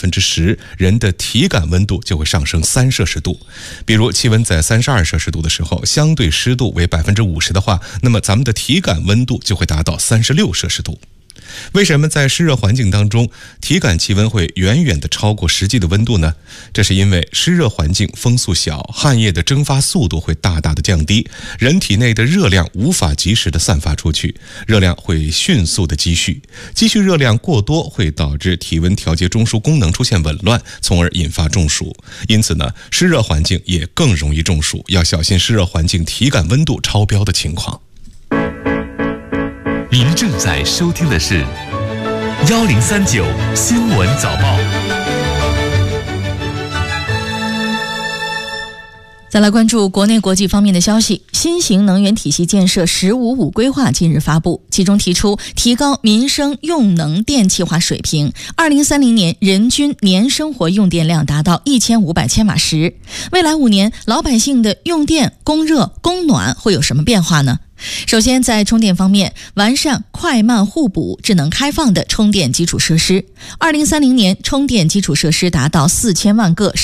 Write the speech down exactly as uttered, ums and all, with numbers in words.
分之十，人的体感温度就会上升三摄氏度。比如气温在三十二摄氏度的时候，相对湿度为百分之五十的话，那么咱们的体感温度就会达到三十六摄氏度。为什么在湿热环境当中，体感气温会远远的超过实际的温度呢？这是因为湿热环境风速小，汗液的蒸发速度会大大的降低，人体内的热量无法及时的散发出去，热量会迅速的积蓄，积蓄热量过多会导致体温调节中枢功能出现紊乱，从而引发中暑。因此呢，湿热环境也更容易中暑，要小心湿热环境体感温度超标的情况。 您正在收听的是幺零三九新闻早报。 再来关注国内国际方面的消息。新型能源体系建设“十五五”规划近日发布，其中提出提高民生用能电气化水平，二零三零年人均年生活用电量达到一千五百千瓦时。未来五年，老百姓的用电、供热、供暖会有什么变化呢？首先，在充电方面，完善快慢互补、智能开放的充电基础设施。二零三零年，充电基础设施达到四千万个。